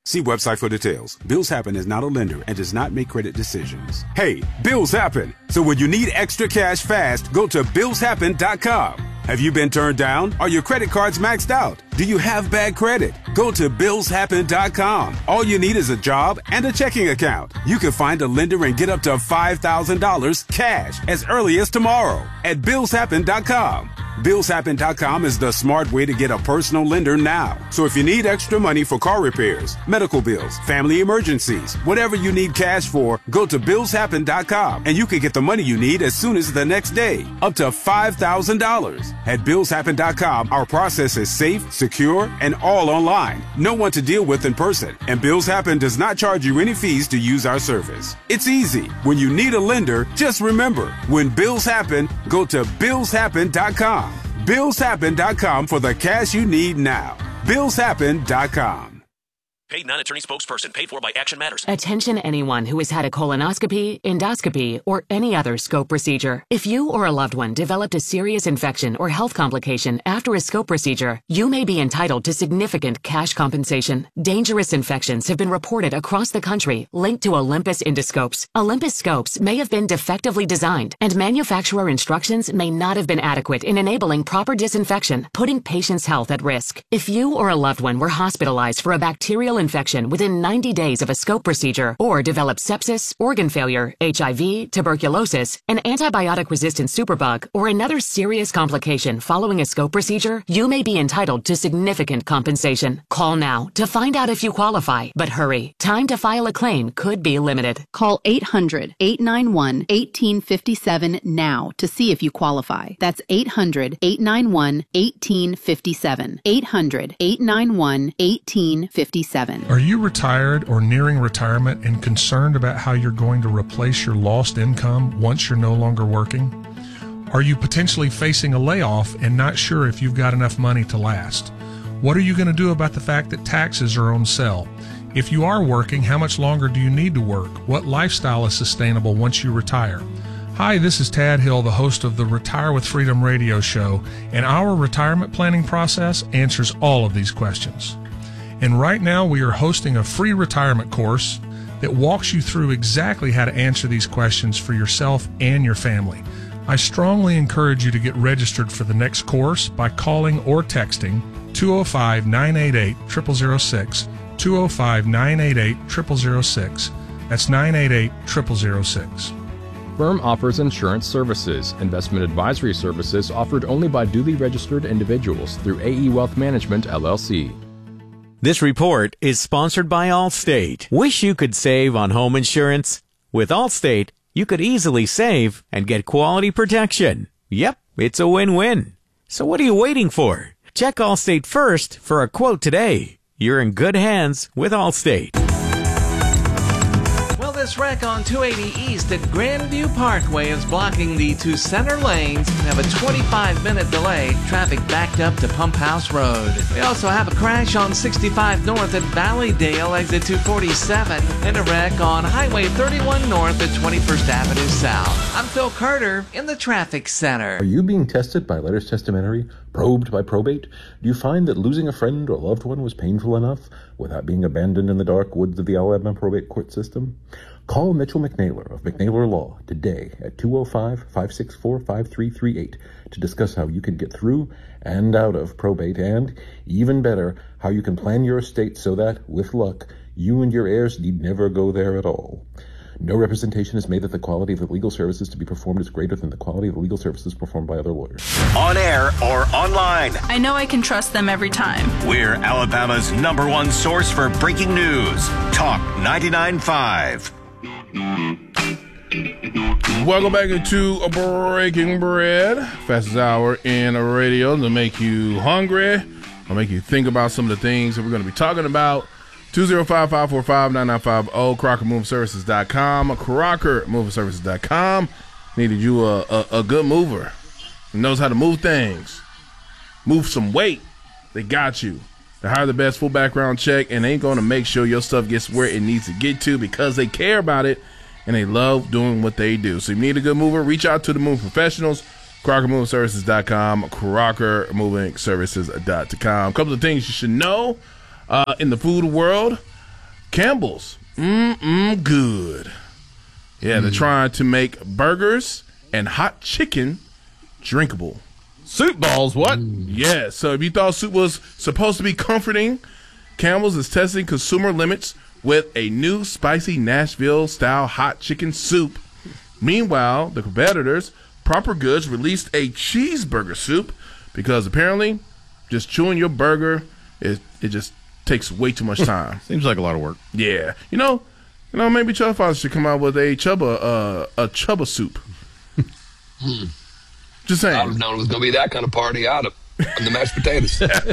See website for details. Bills Happen is not a lender and does not make credit decisions. Hey, bills happen. So when you need extra cash fast, go to billshappen.com. Have you been turned down? Are your credit cards maxed out? Do you have bad credit? Go to billshappen.com. All you need is a job and a checking account. You can find a lender and get up to $5,000 cash as early as tomorrow at billshappen.com. Billshappen.com is the smart way to get a personal lender now. So if you need extra money for car repairs, medical bills, family emergencies, whatever you need cash for, go to billshappen.com and you can get the money you need as soon as the next day, up to $5,000. At billshappen.com, our process is safe, secure, and all online. No one to deal with in person. And Bills Happen does not charge you any fees to use our service. It's easy. When you need a lender, just remember, when bills happen, go to billshappen.com. Billshappen.com for the cash you need now. Billshappen.com. Paid non-attorney spokesperson. Paid for by Action Matters. Attention anyone who has had a colonoscopy, endoscopy, or any other scope procedure. If you or a loved one developed a serious infection or health complication after a scope procedure, you may be entitled to significant cash compensation. Dangerous infections have been reported across the country linked to Olympus endoscopes. Olympus scopes may have been defectively designed, and manufacturer instructions may not have been adequate in enabling proper disinfection, putting patients' health at risk. If you or a loved one were hospitalized for a bacterial infection within 90 days of a scope procedure, or developed sepsis, organ failure, HIV, tuberculosis, an antibiotic-resistant superbug, or another serious complication following a scope procedure, you may be entitled to significant compensation. Call now to find out if you qualify, but hurry. Time to file a claim could be limited. Call 800-891-1857 now to see if you qualify. That's 800-891-1857. 800-891-1857. Are you retired or nearing retirement and concerned about how you're going to replace your lost income once you're no longer working? Are you potentially facing a layoff and not sure if you've got enough money to last? What are you going to do about the fact that taxes are on sale? If you are working, how much longer do you need to work? What lifestyle is sustainable once you retire? Hi, this is Tad Hill, the host of the Retire with Freedom radio show, and our retirement planning process answers all of these questions. And right now we are hosting a free retirement course that walks you through exactly how to answer these questions for yourself and your family. I strongly encourage you to get registered for the next course by calling or texting 205-988-0006, 205-988-0006. That's 988-0006. Firm offers insurance services. Investment advisory services offered only by duly registered individuals through AE Wealth Management, LLC. This report is sponsored by Allstate. Wish you could save on home insurance? With Allstate, you could easily save and get quality protection. Yep, it's a win-win. So what are you waiting for? Check Allstate first for a quote today. You're in good hands with Allstate. Well, this wreck on 280 East at Grandview Parkway is blocking the two center lanes. We have a 25-minute delay. Traffic backed up to Pump House Road. We also have a crash on 65 North at Valleydale, exit 247, and a wreck on Highway 31 North at 21st Avenue South. I'm Phil Carter in the Traffic Center. Are you being tested by letters testamentary? Probed by probate? Do you find that losing a friend or loved one was painful enough without being abandoned in the dark woods of the Alabama probate court system? Call Mitchell McNaylor of McNaylor Law today at 205-564-5338 to discuss how you can get through and out of probate, and, even better, how you can plan your estate so that, with luck, you and your heirs need never go there at all. No representation is made that the quality of the legal services to be performed is greater than the quality of the legal services performed by other lawyers. On air or online, I know I can trust them every time. We're Alabama's #1 source for breaking news. Talk 99.5. Welcome back into Breaking Bread, fastest hour in the radio to make you hungry, or make you think about some of the things that we're going to be talking about. 205-545-9950, CrockerMovingServices.com, CrockerMovingServices.com. Needed you a good mover who knows how to move things, move some weight. They got you. They hire the best, full background check, and they ain't going to make sure your stuff gets where it needs to get to because they care about it and they love doing what they do. So if you need a good mover, reach out to the moving professionals, CrockerMovingServices.com, CrockerMovingServices.com. A couple of things you should know in the food world. Campbell's. Good. Yeah, they're trying to make burgers and hot chicken drinkable. Soup balls, what? Yeah, so if you thought soup was supposed to be comforting, Campbell's is testing consumer limits with a new spicy Nashville-style hot chicken soup. Meanwhile, the competitors, Proper Goods, released a cheeseburger soup because apparently just chewing your burger, it just takes way too much time. Seems like a lot of work. Yeah. You know, maybe Chubba Father should come out with a Chubba soup. Just saying. I would have known it was going to be that kind of party out of the mashed potatoes.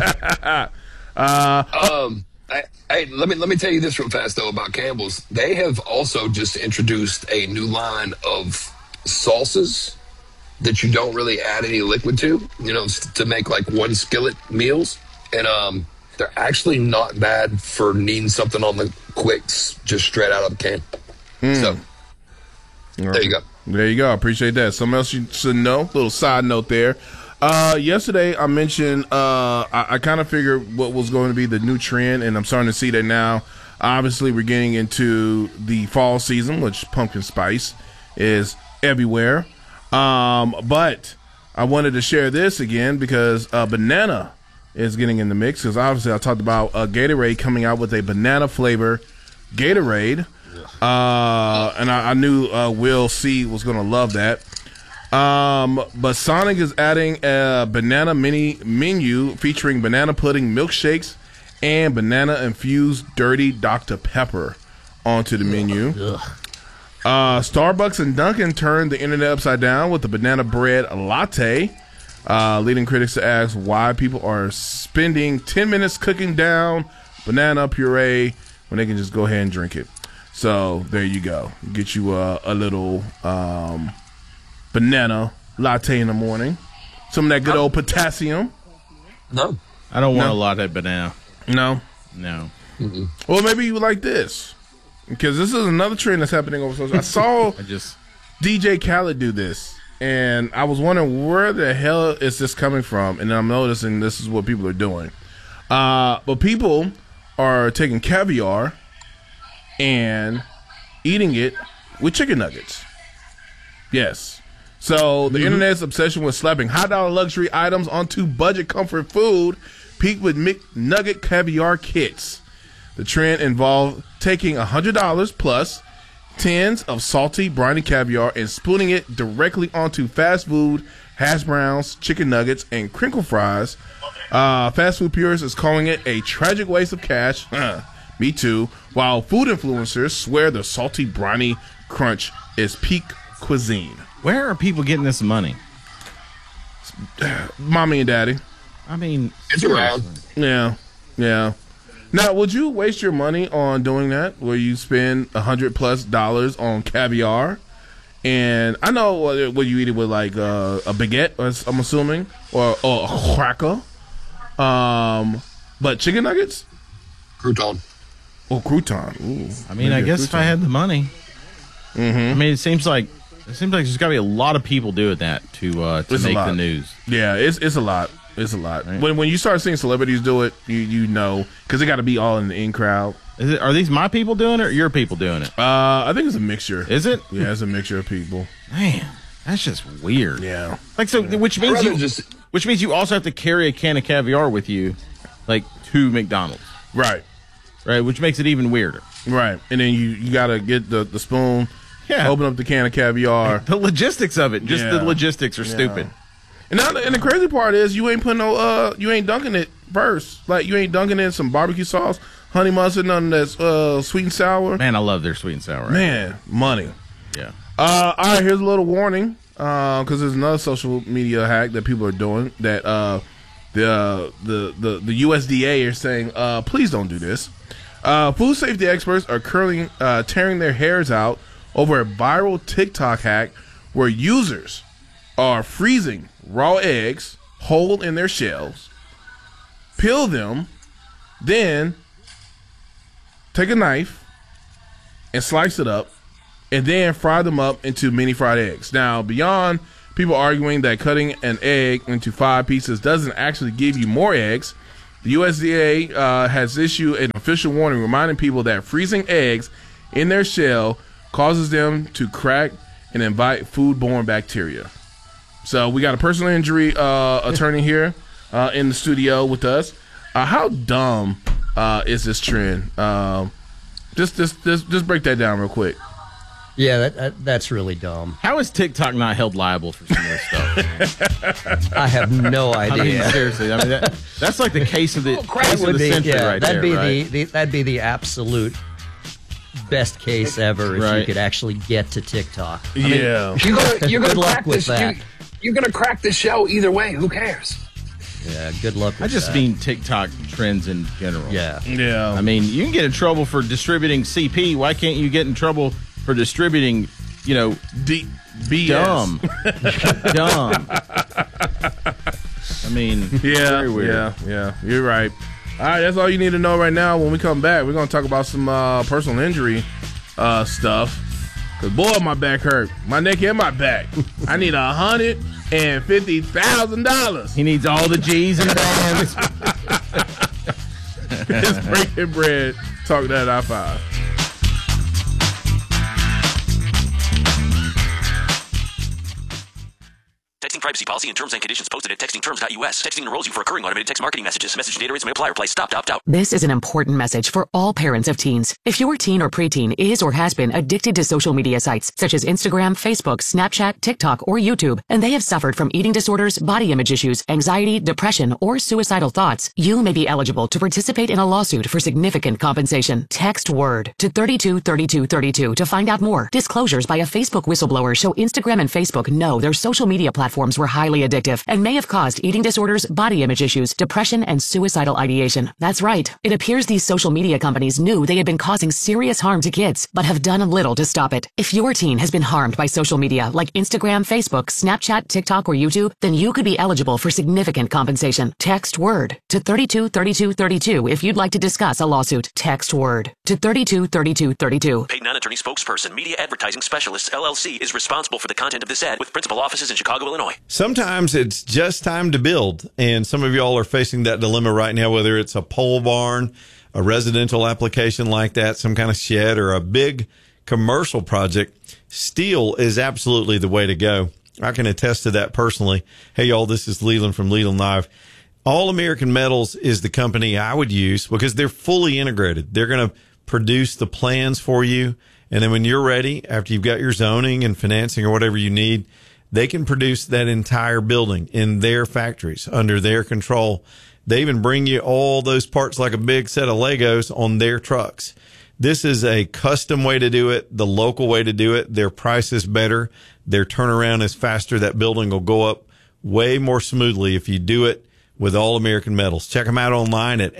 Hey, let me tell you this real fast though about Campbell's. They have also just introduced a new line of salsas that you don't really add any liquid to, to make like one skillet meals, and they're actually not bad for needing something on the quicks, just straight out of the can. So there you go. There you go. I appreciate that. Something else you should know. Little side note there. Yesterday I mentioned I kind of figured what was going to be the new trend, and I'm starting to see that now. Obviously, we're getting into the fall season, which pumpkin spice is everywhere. But I wanted to share this again because banana is getting in the mix. Because obviously, I talked about Gatorade coming out with a banana flavor Gatorade. And I knew Will C was going to love that. But Sonic is adding a banana mini menu featuring banana pudding milkshakes and banana infused dirty Dr. Pepper onto the menu. Starbucks and Dunkin' turned the internet upside down with the banana bread latte, leading critics to ask why people are spending 10 minutes cooking down banana puree when they can just go ahead and drink it. So there you go. Get you a little banana latte in the morning. Some of that good old potassium. No. I don't want a latte banana. No? No. Mm-mm. Well, maybe you like this. Because this is another trend that's happening over social. I saw DJ Khaled do this. And I was wondering where the hell is this coming from? And I'm noticing this is what people are doing. But people are taking caviar and eating it with chicken nuggets. Yes. So the internet's obsession with slapping $100 luxury items onto budget comfort food peaked with McNugget caviar kits. The trend involved taking $100 plus tins of salty, briny caviar and spooning it directly onto fast food, hash browns, chicken nuggets, and crinkle fries. Fast food purists is calling it a tragic waste of cash. Me too. While food influencers swear the salty, briny crunch is peak cuisine. Where are people getting this money? Mommy and daddy. I mean, it's around. Yeah. Now, would you waste your money on doing that, where you spend $100+ on caviar? And I know what you eat it with, like a baguette, I'm assuming, or a cracker. But chicken nuggets, crouton. Oh, crouton. Ooh, I mean, I guess if I had the money. I mean, it seems like there's got to be a lot of people doing that to make the news. Yeah, it's a lot. It's a lot. Right. When you start seeing celebrities do it, you know, because they got to be all in the in crowd. Are these my people doing it or your people doing it? I think it's a mixture. Is it? Yeah, it's a mixture of people. Man, that's just weird. Yeah. Like which means you also have to carry a can of caviar with you, like to McDonald's. Right. Which makes it even weirder. Right. And then you got to get the spoon. Yeah. Open up the can of caviar. The logistics of it. The logistics are stupid. And the crazy part is you ain't putting you ain't dunking it first. Like you ain't dunking in some barbecue sauce, honey mustard, none of that sweet and sour. Man, I love their sweet and sour. Right? Man, money. Yeah. All right, here's a little warning because there's another social media hack that people are doing that the USDA are saying please don't do this. Food safety experts are currently tearing their hairs out over a viral TikTok hack where users are freezing raw eggs whole in their shells, peel them, then take a knife and slice it up, and then fry them up into mini fried eggs. Now, beyond people arguing that cutting an egg into 5 pieces doesn't actually give you more eggs, The USDA has issued an official warning reminding people that freezing eggs in their shell causes them to crack and invite foodborne bacteria. So we got a personal injury attorney here in the studio with us. How dumb is this trend? Just break that down real quick. Yeah, that's really dumb. How is TikTok not held liable for some of this stuff? I have no idea. I mean, seriously, I mean that's like the case of the century right that'd there. That'd be the absolute best case ever if you could actually get to TikTok. I mean, you're gonna good luck crack with this. that. You're gonna crack the shell either way. Who cares? Yeah, good luck with I just that. mean TikTok trends in general. Yeah. I mean, you can get in trouble for distributing CP. Why can't you get in trouble for distributing, BS? Dumb. Dumb. I mean, very weird. Yeah. You're right. All right, that's all you need to know right now. When we come back, we're going to talk about some personal injury stuff. Because, boy, my back hurt. My neck and my back. I need $150,000. He needs all the G's and M's. It's Breaking Bread. Talk that I-5. Texting privacy policy and terms and conditions posted at textingterms.us. Texting enrolls you for recurring automated text marketing messages. Message data rates may apply. Reply stop to opt out. This is an important message for all parents of teens. If your teen or preteen is or has been addicted to social media sites such as Instagram, Facebook, Snapchat, TikTok, or YouTube, and they have suffered from eating disorders, body image issues, anxiety, depression, or suicidal thoughts, you may be eligible to participate in a lawsuit for significant compensation. Text WORD to 323232 to find out more. Disclosures by a Facebook whistleblower show Instagram and Facebook know their social media platforms were highly addictive and may have caused eating disorders, body image issues, depression, and suicidal ideation. That's right. It appears these social media companies knew they had been causing serious harm to kids, but have done little to stop it. If your teen has been harmed by social media like Instagram, Facebook, Snapchat, TikTok, or YouTube, then you could be eligible for significant compensation. Text WORD to 323232 if you'd like to discuss a lawsuit. Text WORD to 323232. Paid non-attorney spokesperson Media Advertising Specialists LLC is responsible for the content of this ad with principal offices in Chicago, Illinois. Sometimes it's just time to build, and some of y'all are facing that dilemma right now, whether it's a pole barn, a residential application like that, some kind of shed, or a big commercial project. Steel is absolutely the way to go. I can attest to that personally. Hey, y'all, this is Leland from Leland Live. All American Metals is the company I would use because they're fully integrated. They're going to produce the plans for you, and then when you're ready, after you've got your zoning and financing or whatever you need, they can produce that entire building in their factories under their control. They even bring you all those parts like a big set of Legos on their trucks. This is a custom way to do it, the local way to do it. Their price is better. Their turnaround is faster. That building will go up way more smoothly if you do it with All American Metals. Check them out online at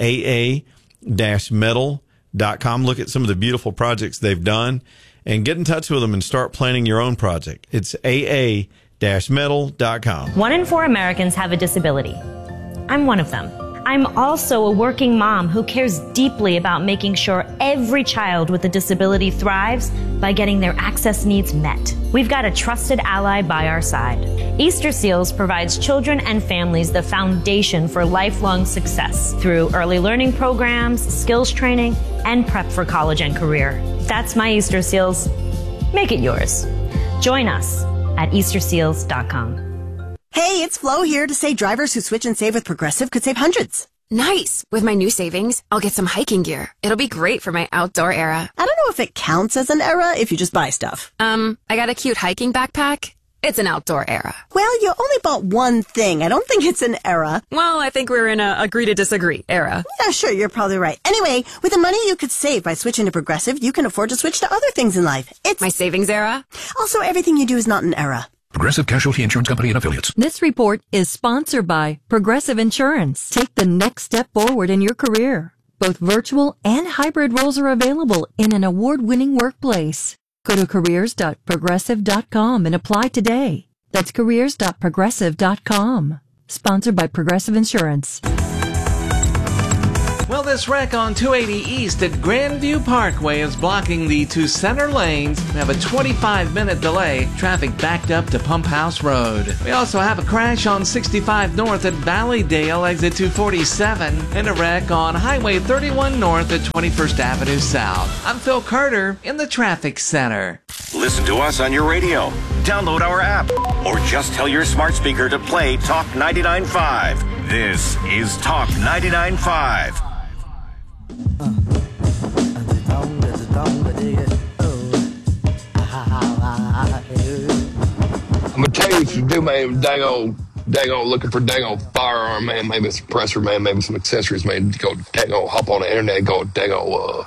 aa-metal.com. Look at some of the beautiful projects they've done and get in touch with them and start planning your own project. It's aa-metal.com. 1 in 4 Americans have a disability. I'm one of them. I'm also a working mom who cares deeply about making sure every child with a disability thrives by getting their access needs met. We've got a trusted ally by our side. Easter Seals provides children and families the foundation for lifelong success through early learning programs, skills training, and prep for college and career. That's my Easter Seals. Make it yours. Join us at easterseals.com. Hey, it's Flo here to say drivers who switch and save with Progressive could save hundreds. Nice. With my new savings, I'll get some hiking gear. It'll be great for my outdoor era. I don't know if it counts as an era if you just buy stuff. I got a cute hiking backpack. It's an outdoor era. Well, you only bought one thing. I don't think it's an era. Well, I think we're in a agree to disagree era. Yeah, sure, you're probably right. Anyway, with the money you could save by switching to Progressive, you can afford to switch to other things in life. It's my savings era. Also, everything you do is not an era. Progressive Casualty Insurance Company and Affiliates. This report is sponsored by Progressive Insurance. Take the next step forward in your career. Both virtual and hybrid roles are available in an award-winning workplace. Go to careers.progressive.com and apply today. That's careers.progressive.com. Sponsored by Progressive Insurance. Well, this wreck on 280 East at Grandview Parkway is blocking the two center lanes. We have a 25-minute delay. Traffic backed up to Pump House Road. We also have a crash on 65 North at Valleydale, exit 247, and a wreck on Highway 31 North at 21st Avenue South. I'm Phil Carter in the Traffic Center. Listen to us on your radio. Download our app. Or just tell your smart speaker to play Talk 99.5. This is Talk 99.5. I'm gonna tell you if you do, man, dang old looking for dang old firearm, man, maybe a suppressor, man, maybe some accessories, man, go dang old hop on the internet, go dang old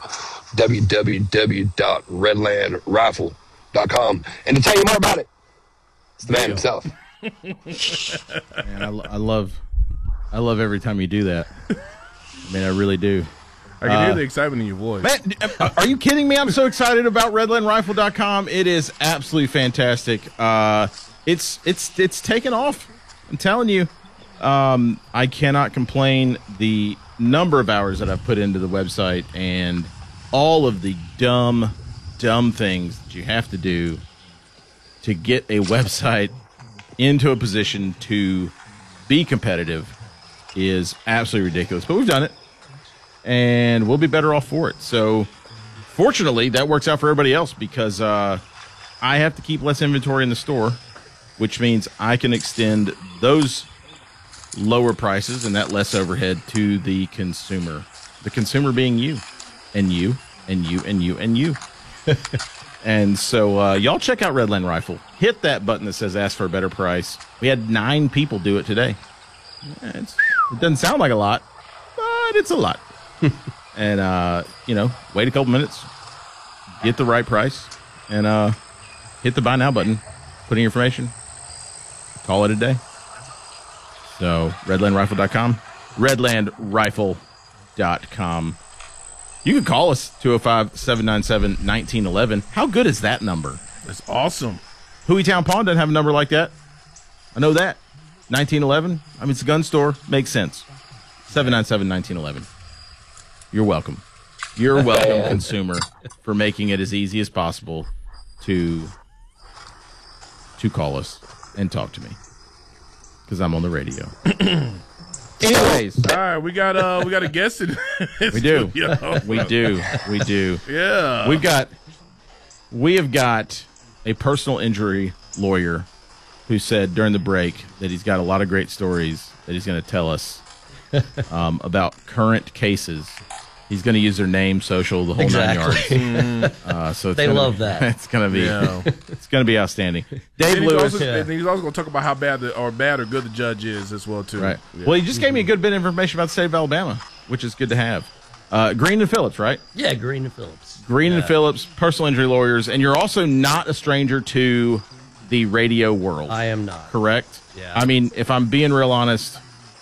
www.redlandrifle.com, and to tell you more about it, it's the man himself. Man, I love every time you do that. I mean, I really do. I can hear the excitement in your voice. Man, are you kidding me? I'm so excited about RedlandRifle.com. It is absolutely fantastic. It's taken off. I'm telling you. I cannot complain. The number of hours that I've put into the website and all of the dumb things that you have to do to get a website into a position to be competitive is absolutely ridiculous. But we've done it, and we'll be better off for it. So, fortunately, that works out for everybody else because I have to keep less inventory in the store, which means I can extend those lower prices and that less overhead to the consumer. The consumer being you, and you, and you, and you, and you. And so y'all check out Redland Rifle. Hit that button that says ask for a better price. We had 9 people do it today. It doesn't sound like a lot, but it's a lot. And, wait a couple minutes, get the right price, and hit the buy now button, put in your information, call it a day. So, redlandrifle.com, redlandrifle.com. You can call us, 205-797-1911. How good is that number? That's awesome. Hueytown Pawn doesn't have a number like that. I know that. 1911. I mean, it's a gun store. Makes sense. 797-1911. You're welcome. You're welcome, consumer, for making it as easy as possible to call us and talk to me. Because I'm on the radio. Anyways, all right, we got a guest in we do. Studio. We do. Yeah. We have got a personal injury lawyer who said during the break that he's got a lot of great stories that he's going to tell us about current cases. He's going to use their name, social, the whole 9 yards. So they love that. It's going to be it's going to be outstanding. Dave Lewis. He's also going to talk about how bad or good the judge is as well too. Right. Yeah. Well, he just gave me a good bit of information about the state of Alabama, which is good to have. Green and Phillips, right? Yeah, Green and Phillips. Green and Phillips, personal injury lawyers, and you're also not a stranger to the radio world. I am not. Correct? Yeah. I mean, if I'm being real honest.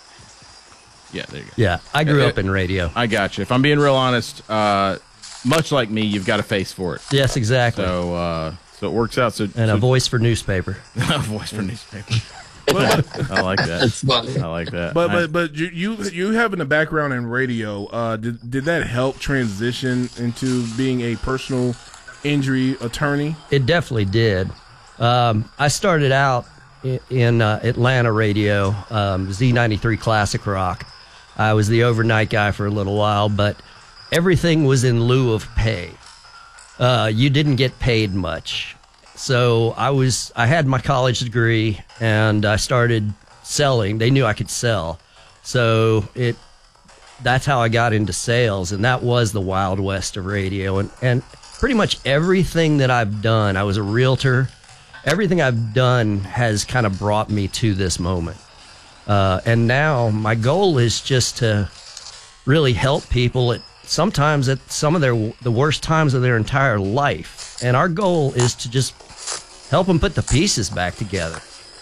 Yeah, there you go. Yeah, I grew up in radio. I got you. If I'm being real honest, much like me, you've got a face for it. Yes, exactly. So it works out. And a voice for newspaper. A voice for newspaper. I like that. It's funny. I like that. But you having a background in radio, did that help transition into being a personal injury attorney? It definitely did. I started out in Atlanta radio, Z93 Classic Rock. I was the overnight guy for a little while, but everything was in lieu of pay. You didn't get paid much. So I had my college degree and I started selling. They knew I could sell. So that's how I got into sales, and that was the Wild West of radio. And pretty much everything that I've done, I was a realtor. Everything I've done has kind of brought me to this moment. And now my goal is just to really help people sometimes at some of the worst times of their entire life. And our goal is to just help them put the pieces back together.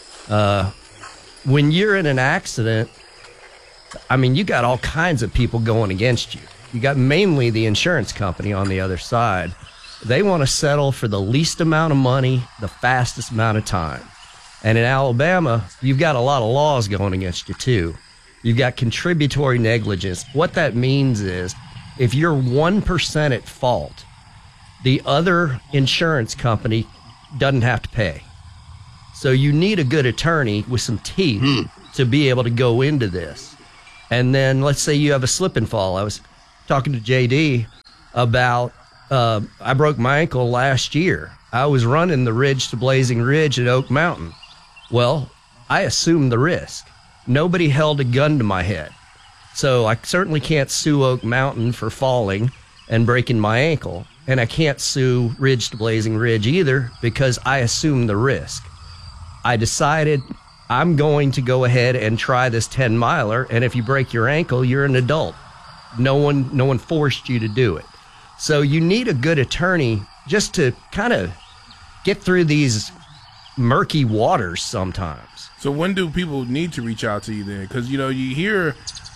When you're in an accident, I mean, you got all kinds of people going against you. You got mainly the insurance company on the other side. They want to settle for the least amount of money, the fastest amount of time. And in Alabama, you've got a lot of laws going against you, too. You've got contributory negligence. What that means is if you're 1% at fault, the other insurance company doesn't have to pay. So you need a good attorney with some teeth to be able to go into this. And then let's say you have a slip and fall. I was talking to JD about, I broke my ankle last year. I was running the Ridge to Blazing Ridge at Oak Mountain. Well, I assumed the risk. Nobody held a gun to my head. So I certainly can't sue Oak Mountain for falling and breaking my ankle. And I can't sue Ridge to Blazing Ridge either because I assumed the risk. I decided I'm going to go ahead and try this 10-miler, and if you break your ankle, you're an adult. No one forced you to do it. So you need a good attorney just to kind of get through these murky waters sometimes. So when do people need to reach out to you then? Because, you hear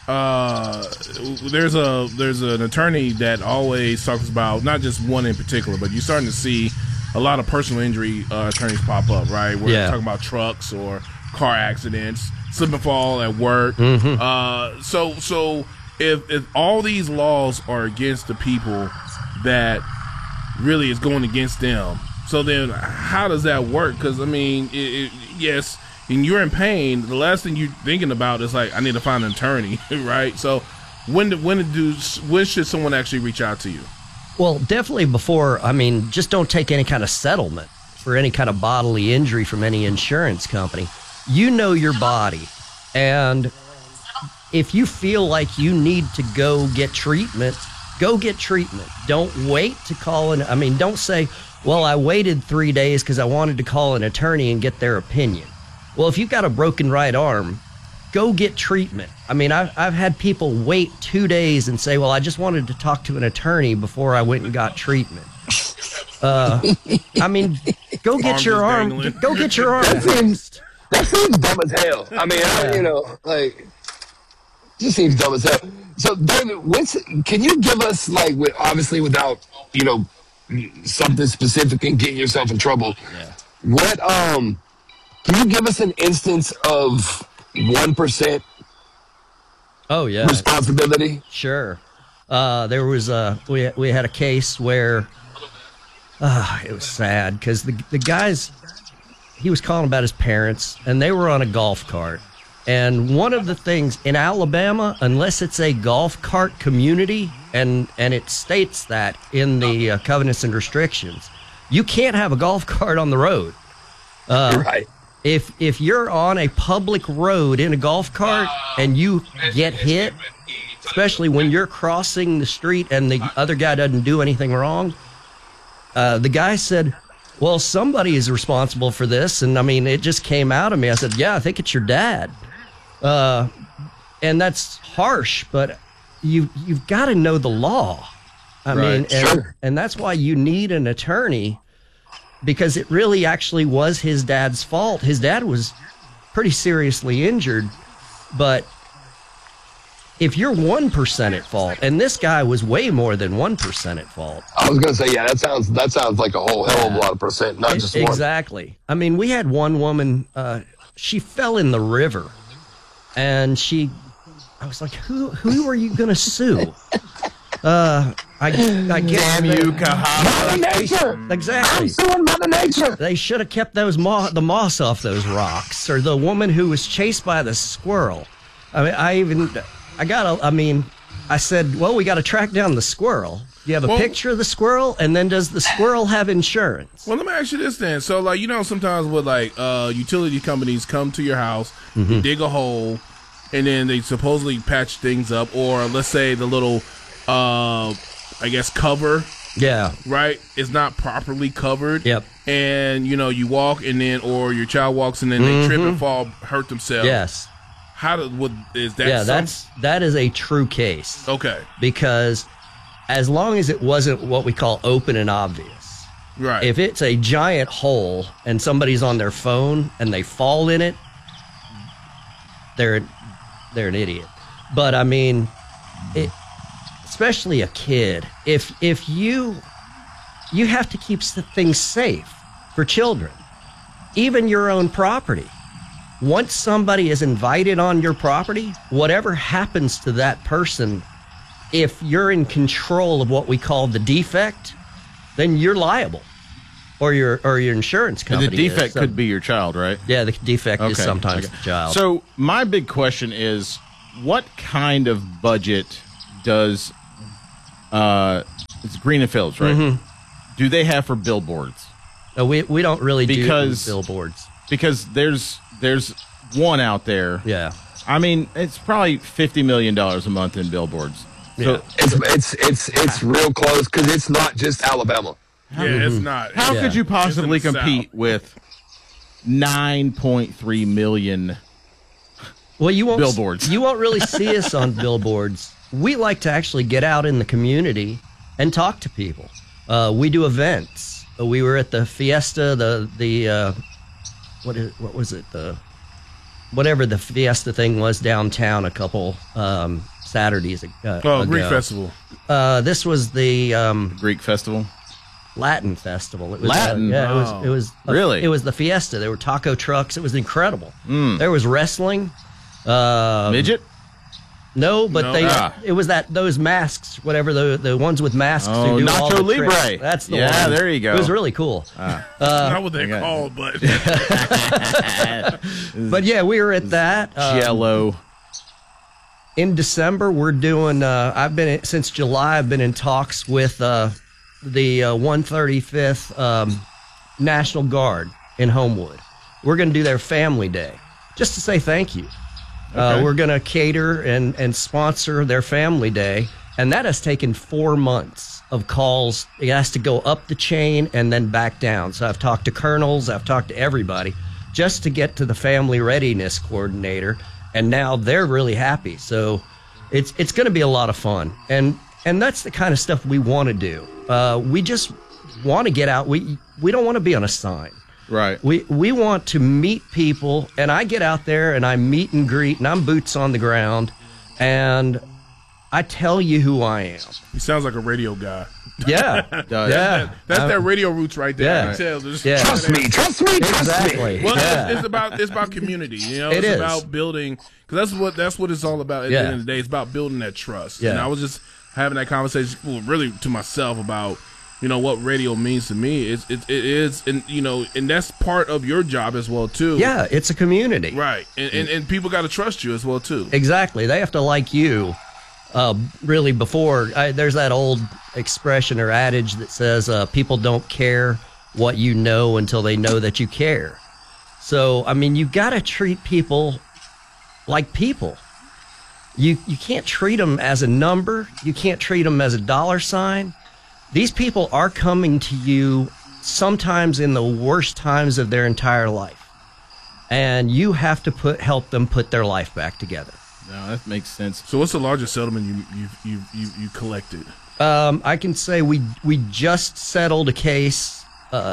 there's an attorney that always talks about, not just one in particular, but you're starting to see a lot of personal injury attorneys pop up, right? Where they're talking about trucks or car accidents, slip and fall at work. So if all these laws are against the people that really is going against them, so then how does that work? Because, yes, and you're in pain, the last thing you're thinking about is like, I need to find an attorney, right? So when should someone actually reach out to you? Well, definitely before, just don't take any kind of settlement for any kind of bodily injury from any insurance company. You know your body, and if you feel like you need to go get treatment, go get treatment. Don't wait to call don't say, well, I waited 3 days because I wanted to call an attorney and get their opinion. Well, if you've got a broken right arm, go get treatment. I've had people wait 2 days and say, well, I just wanted to talk to an attorney before I went and got treatment. Go get your arm. Go get your arm fixed. That seems dumb as hell. Just seems dumb as hell. So, David, can you give us, obviously without, something specific and getting yourself in trouble, what, can you give us an instance of 1%? Oh, yeah. Responsibility? Sure. There was we had a case where it was sad because the guys, he was calling about his parents, and they were on a golf cart. And one of the things in Alabama, unless it's a golf cart community, and it states that in the covenants and restrictions, you can't have a golf cart on the road. Right. If you're on a public road in a golf cart and you get hit, especially when you're crossing the street and the other guy doesn't do anything wrong, the guy said, well, somebody is responsible for this. And it just came out of me. I said, yeah, I think it's your dad. And that's harsh, but you've got to know the law. And that's why you need an attorney, because it really actually was his dad's fault. His dad was pretty seriously injured, but if you're 1% at fault, and this guy was way more than 1% at fault. I was going to say, that sounds like a whole hell of a lot of percent, not just one. Exactly. We had one woman, she fell in the river, and I was like, who are you going to sue? I guess Damn you, Kahama. Mother Nature. Exactly. I'm suing Mother Nature. They should have kept the moss off those rocks, or the woman who was chased by the squirrel. I said, well, we got to track down the squirrel. Do you have a picture of the squirrel? And then does the squirrel have insurance? Well, let me ask you this then. So, sometimes with utility companies come to your house, they dig a hole, and then they supposedly patch things up, or let's say the little, cover. Yeah. Right? It's not properly covered. Yep. And, you walk and then, or your child walks and then they trip and fall, hurt themselves. Yes. Is that? Yeah, that is a true case. Okay. Because as long as it wasn't what we call open and obvious. Right. If it's a giant hole and somebody's on their phone and they fall in it, they're an idiot. But especially a kid, if you have to keep things safe for children, even your own property. once somebody is invited on your property, whatever happens to that person, if you're in control of what we call the defect, then you're liable, or your insurance company. And the defect could be your child, right? Yeah, the defect is sometimes the child. So my big question is, what kind of budget does it's Green and Phillips, right? Mhm. Do they have for billboards? No, we don't really do billboards. Because there's one out there. Yeah. I mean, it's probably $50 million a month in billboards. So It's real close because it's not just Alabama. It's not. How could you possibly It's in the compete with 9.3 million billboards? You won't really see us on billboards. We like to actually get out in the community and talk to people. We do events. We were at the Fiesta, what was it? Whatever the Fiesta thing was downtown a couple Saturdays ago. Greek Festival. This was the Greek Festival? Latin Festival. It was, Latin? It was Really? It was the Fiesta. There were taco trucks. It was incredible. There was wrestling. Midget? No, but No. it was those masks, whatever the ones with masks. Oh, to do all Nacho the Libre. tricks. That's the one. Yeah, there you go. It was really cool. Not what they're called, but But yeah, we were at that. Jello. In December, we're doing. Since July. I've been in talks with the 135th National Guard in Homewood. We're going to do their Family Day, just to say thank you. Okay. We're going to cater and sponsor their Family Day, and that has taken 4 months of calls. It has to go up the chain and then back down. So I've talked to colonels, I've talked to everybody, just to get to the family readiness coordinator, and now they're really happy. So it's going to be a lot of fun, and that's the kind of stuff we want to do. We just want to get out. We don't want to be on a sign. Right. We want to meet people, and I get out there and I meet and greet, and I'm boots on the ground, and I tell you who I am. He sounds like a radio guy. Yeah. That's that radio roots right there. Yeah. I can tell. There's- Yeah. Trust me. Exactly. Well, Yeah. it's about community. You know, It it's is. about building, because that's what it's all about. At the end of the day, it's about building that trust. Yeah. And I was just having that conversation, really to myself, about what radio means to me. It is, and and that's part of your job as well too. Yeah, it's a community. Right, and people got to trust you as well too. Exactly. They have to like you. Really, there's that old expression or adage that says people don't care what you know until they know that you care. So, I mean, you got to treat people like people. You can't treat them as a number. You can't treat them as a dollar sign. These people are coming to you sometimes in the worst times of their entire life, and you have to help them put their life back together. No, that makes sense. So, what's the largest settlement you collected? I can say we just settled a case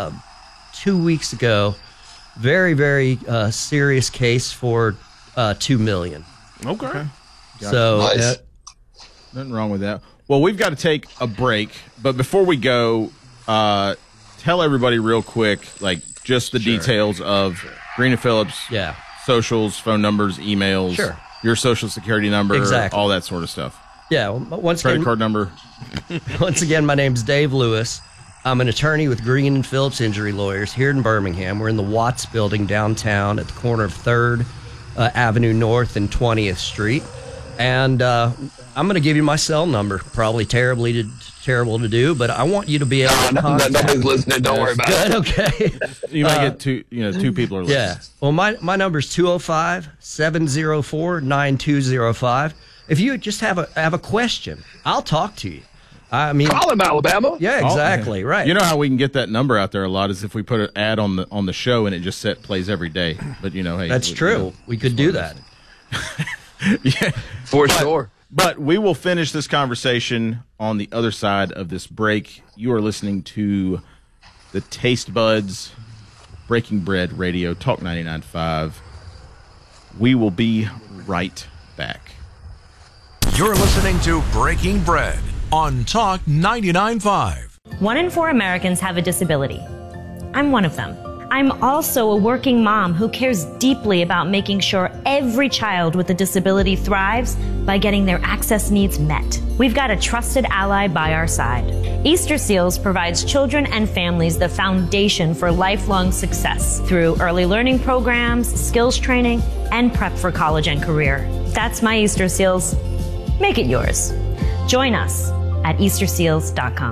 2 weeks ago. Very, very serious case for $2 million. Okay. Gotcha. So Nice. Nothing wrong with that. Well, we've got to take a break, but before we go, tell everybody real quick, just the details of Green and Phillips. Yeah. Socials, phone numbers, emails. Sure. Your social security number. Exactly. All that sort of stuff. Yeah. Once Credit again, card number. Once again, my name's Dave Lewis. I'm an attorney with Green and Phillips Injury Lawyers here in Birmingham. We're in the Watts building downtown at the corner of 3rd Avenue North and 20th Street. And I'm going to give you my cell number. Probably terrible to do, but I want you to be able to contact. Nobody's listening. Don't worry about it. Okay. You might get two people are listening. Yeah. Well, my number is 205-704-9205. If you just have a question, I'll talk to you. I mean, call him, Alabama. Yeah, exactly. Right. You know how we can get that number out there a lot is if we put an ad on the show and it just plays every day. But hey, that's true. We could do that. Yeah, for sure. But we will finish this conversation on the other side of this break. You are listening to the Taste Buds Breaking Bread Radio, Talk 99.5. We will be right back. You're listening to Breaking Bread on Talk 99.5. 1 in 4 Americans have a disability. I'm one of them. I'm also a working mom who cares deeply about making sure every child with a disability thrives by getting their access needs met. We've got a trusted ally by our side. Easter Seals provides children and families the foundation for lifelong success through early learning programs, skills training, and prep for college and career. That's my Easter Seals. Make it yours. Join us at easterseals.com.